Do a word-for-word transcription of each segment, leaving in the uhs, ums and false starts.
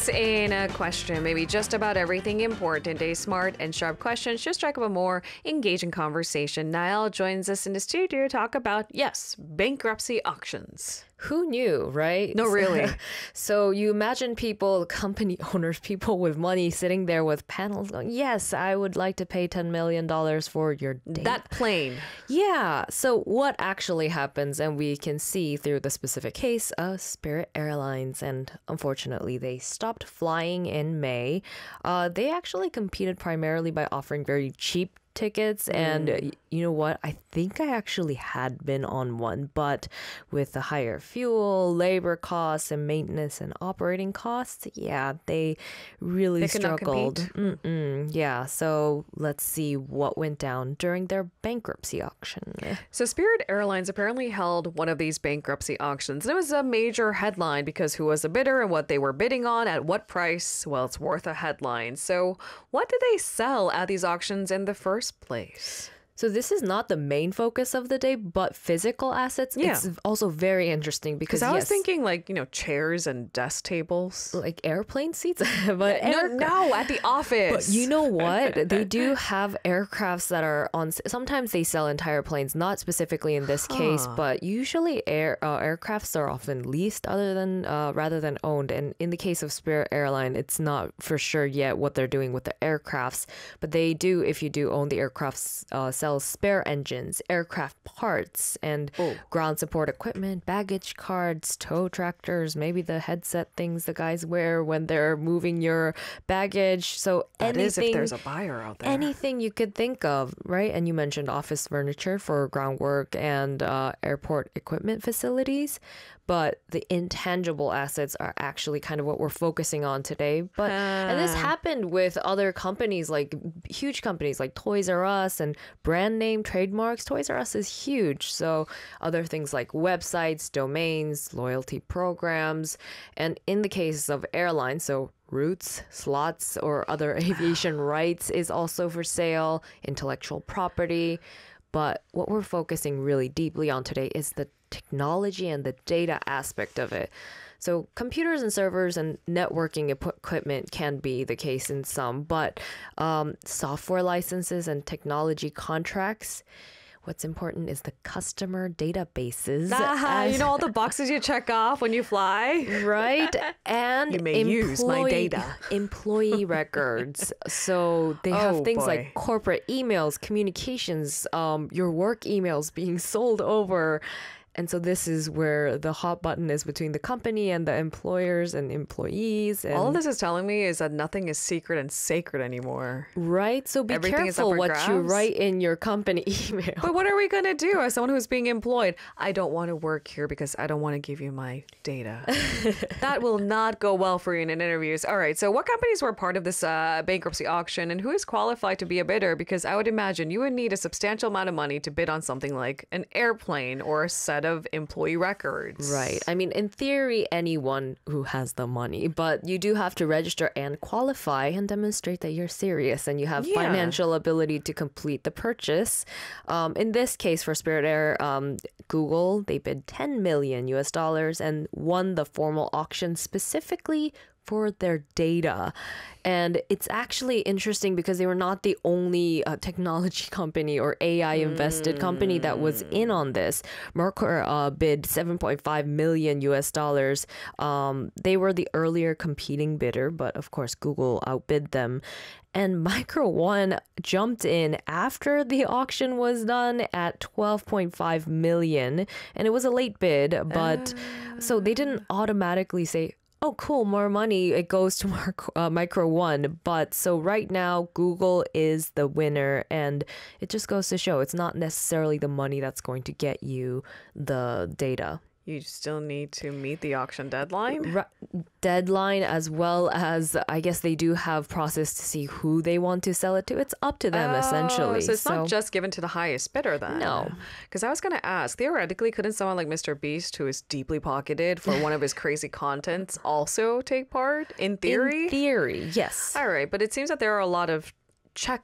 It's in a question, maybe just about everything important. A smart and sharp questions, just strike up a more engaging conversation. Niall joins us in the studio to talk about, yes, bankruptcy auctions. Who knew, right? No, really. So you imagine people, company owners, people with money sitting there with panels going, yes, I would like to pay ten million dollars for your data. That plane. Yeah. So what actually happens, and we can see through the specific case of Spirit Airlines, and unfortunately they stopped flying in May. Uh, they actually competed primarily by offering very cheap tickets, and mm. you know what, I think I actually had been on one, but with the higher fuel, labor costs, and maintenance and operating costs, yeah, they really they could struggled. Mm-mm, yeah, so let's see what went down during their bankruptcy auction. So Spirit Airlines apparently held one of these bankruptcy auctions, and it was a major headline because who was the bidder and what they were bidding on at what price. Well, it's worth a headline. So what did they sell at these auctions in the first place? So this is not the main focus of the day, but physical assets. Yeah. It's also very interesting because I yes, was thinking like, you know, chairs and desk tables. Like airplane seats. but no, air- no, at the office. But you know what? They do have aircrafts that are on, sometimes they sell entire planes, not specifically in this huh. case, but usually air uh, aircrafts are often leased other than uh, rather than owned. And in the case of Spirit Airline, it's not for sure yet what they're doing with the aircrafts, but they do, if you do own the aircrafts, uh, sells spare engines, aircraft parts, and oh. ground support equipment, baggage cards, tow tractors, maybe the headset things the guys wear when they're moving your baggage. So that anything, is if there's a buyer out there. Anything you could think of, right? And you mentioned office furniture for groundwork and uh, airport equipment facilities. But the intangible assets are actually kind of what we're focusing on today. But uh. and this happened with other companies, like huge companies like Toys R Us and brand name trademarks. Toys R Us is huge. So other things like websites, domains, loyalty programs. And in the case of airlines, so routes, slots, or other aviation rights is also for sale, intellectual property. But what we're focusing really deeply on today is the technology and the data aspect of it. So computers and servers and networking equipment can be the case in some, but um, software licenses and technology contracts, what's important is the customer databases. Ah, as, you know, all the boxes you check off when you fly. Right. And you may employee, use my data. Employee records. So they have oh, things boy. like corporate emails, communications, um, your work emails being sold over. And so this is where the hot button is between the company and the employers and employees. And all of this is telling me is that nothing is secret and sacred anymore. Right. So be Everything careful what grabs. you write in your company email. But what are we going to do as someone who's being employed? I don't want to work here because I don't want to give you my data. That will not go well for you in interviews. All right. So what companies were part of this uh, bankruptcy auction and who is qualified to be a bidder? Because I would imagine you would need a substantial amount of money to bid on something like an airplane or a set of employee records. Right. I mean, in theory, anyone who has the money, but you do have to register and qualify and demonstrate that you're serious and you have yeah. financial ability to complete the purchase. Um, in this case, for Spirit Air, um, Google, they bid ten million U S dollars and won the formal auction specifically for their data. And it's actually interesting because they were not the only uh, technology company or A I invested mm. company that was in on this. Mercer uh, bid seven point five million U S dollars. Um, they were the earlier competing bidder, but of course Google outbid them. And Micro One jumped in after the auction was done at twelve point five million. And it was a late bid, but uh. so they didn't automatically say, oh, cool, more money, it goes to Mark, uh, Micro One. But so right now, Google is the winner. And it just goes to show it's not necessarily the money that's going to get you the data. You still need to meet the auction deadline? Ra- deadline as well as, I guess they do have process to see who they want to sell it to. It's up to them, oh, essentially. So it's so, not just given to the highest bidder then? No. Because I was going to ask, theoretically, couldn't someone like Mister Beast, who is deeply pocketed for one of his crazy contents, also take part? In theory? In theory, yes. All right, but it seems that there are a lot of check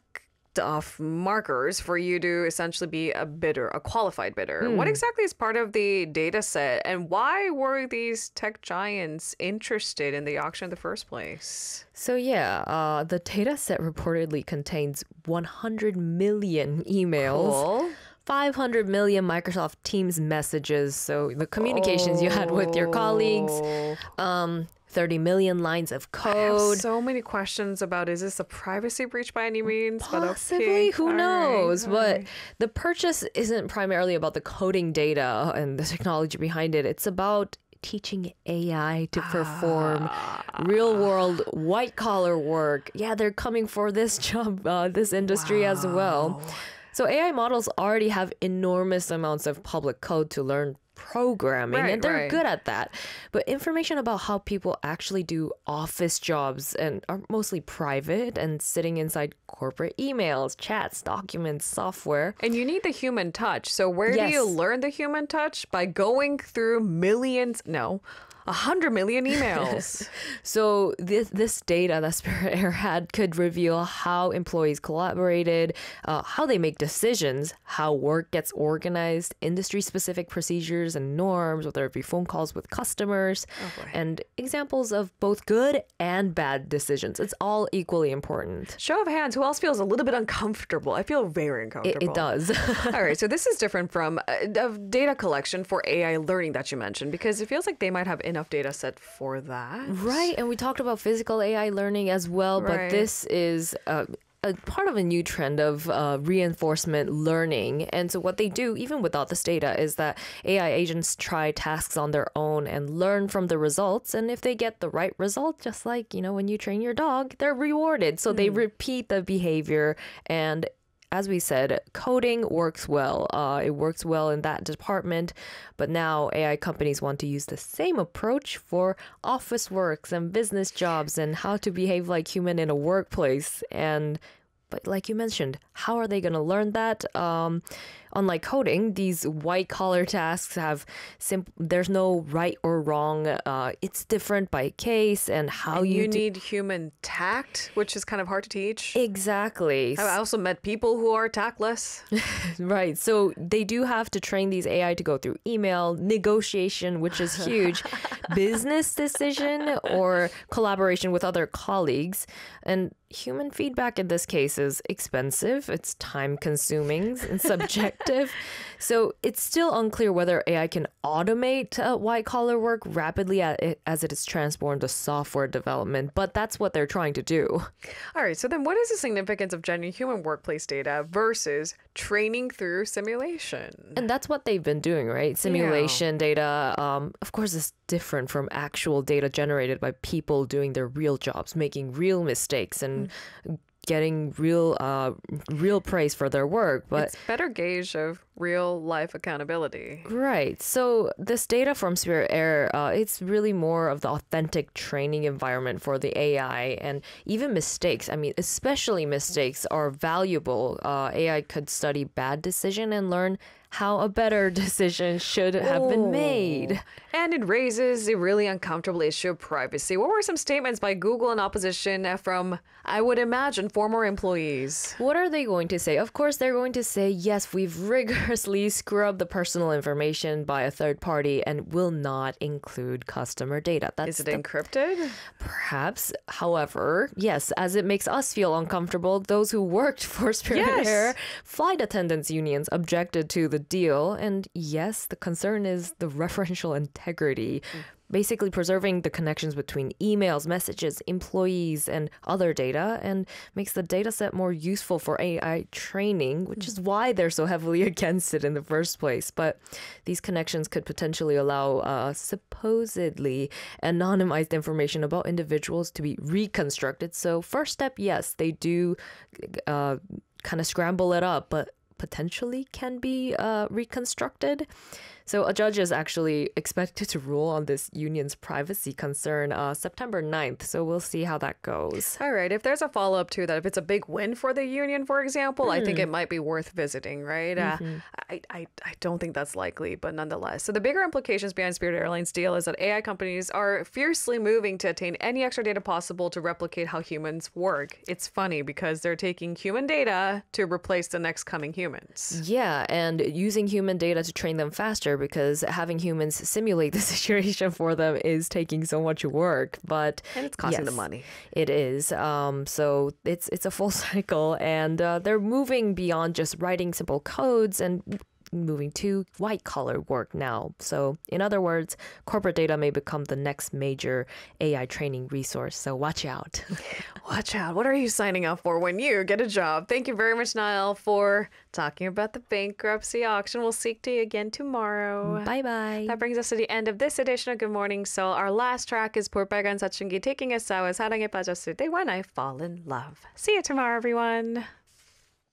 off markers for you to essentially be a bidder, a qualified bidder. Hmm. What exactly is part of the data set, and why were these tech giants interested in the auction in the first place? So yeah, uh, the data set reportedly contains one hundred million emails. Cool. five hundred million Microsoft Teams messages, so the communications you had with your colleagues, Oh. um, thirty million lines of I have code. so many questions about, is this a privacy breach by any means? But Possibly, okay. who All right, knows? all But right. the purchase isn't primarily about the coding data and the technology behind it. It's about teaching A I to perform Ah. real world white collar work. Yeah, they're coming for this job, uh, this industry as well. So A I models already have enormous amounts of public code to learn programming, Right, and they're right. good at that. But information about how people actually do office jobs and are mostly private and sitting inside corporate emails, chats, documents, software. And you need the human touch. So where do you Yes. learn the human touch? By going through millions, no, a hundred million emails. So this this data that Spirit Air had could reveal how employees collaborated, uh, how they make decisions, how work gets organized, industry-specific procedures and norms, whether it be phone calls with customers, Oh, boy. and examples of both good and bad decisions. It's all equally important. Show of hands, who else feels a little bit uncomfortable? I feel very It, uncomfortable. it does. All right, so this is different from uh, of data collection for A I learning that you mentioned, because it feels like they might have enough data set for that. Right, and we talked about physical A I learning as well, but Right. this is uh, a part of a new trend of uh, reinforcement learning. And so what they do, even without this data, is that A I agents try tasks on their own and learn from the results. And if they get the right result, just like, you know, when you train your dog, they're rewarded. So they repeat the behavior, and as we said, coding works well. Uh, it works well in that department. But now A I companies want to use the same approach for office works and business jobs and how to behave like human in a workplace. And but like you mentioned, how are they going to learn that? Um, unlike coding, these white collar tasks have simple. There's no right or wrong. Uh, it's different by case and how you, You do. need human tact, which is kind of hard to teach. Exactly. I also met people who are tactless. Right. So they do have to train these A I to go through email, negotiation, which is huge, business decision, or collaboration with other colleagues. And human feedback in this case is expensive, it's time consuming and subjective. So it's still unclear whether A I can automate uh, white collar work rapidly at it, as it is transformed to software development. But that's what they're trying to do. All right, so then what is the significance of genuine human workplace data versus training through simulation? And that's what they've been doing, right? Simulation data, um, of course, is different from actual data generated by people doing their real jobs, making real mistakes and getting real, uh, real praise for their work. But It's better gauge of real life accountability. right. So this data from Spirit Air, uh, it's really more of the authentic training environment for the A I, and even mistakes. I mean, especially mistakes are valuable. Uh, A I could study bad decision and learn how a better decision should have been made. And it raises a really uncomfortable issue of privacy. What were some statements by Google in opposition from, I would imagine, former employees? What are they going to say? Of course, they're going to say, yes, we've rigorously scrubbed the personal information by a third party and will not include customer data. That's Is it the encrypted? Perhaps. However, yes, as it makes us feel uncomfortable, those who worked for Spirit Yes. Air flight attendants unions objected to the deal. And yes, the concern is the referential integrity. Basically preserving the connections between emails, messages, employees, and other data, and makes the data set more useful for A I training, which is why they're so heavily against it in the first place. But these connections could potentially allow uh, supposedly anonymized information about individuals to be reconstructed. So first step, yes, they do uh, kind of scramble it up, but potentially can be uh, reconstructed. So a judge is actually expected to rule on this union's privacy concern uh, September ninth. So we'll see how that goes. All right. If there's a follow up to that, if it's a big win for the union, for example, mm. I think it might be worth visiting, right? Mm-hmm. Uh, I, I, I don't think that's likely, but nonetheless. So the bigger implications behind Spirit Airlines' deal is that A I companies are fiercely moving to attain any extra data possible to replicate how humans work. It's funny because they're taking human data to replace the next coming humans. Yeah, and using human data to train them faster because having humans simulate the situation for them is taking so much work. But and it's costing yes, them money. It is. Um, so it's it's a full cycle, and uh, they're moving beyond just writing simple codes and moving to white collar work now. So in other words, corporate data may become the next major A I training resource. So watch out. Watch out. What are you signing up for when you get a job? Thank you very much, Niall, for talking about the bankruptcy auction. We'll speak to you again tomorrow. Bye bye. That brings us to the end of this edition of Good Morning Seoul. Our last track is 볼빨간 사춘기 taking us out as 사랑에 빠졌을 때 when I fall in love. See you tomorrow, everyone.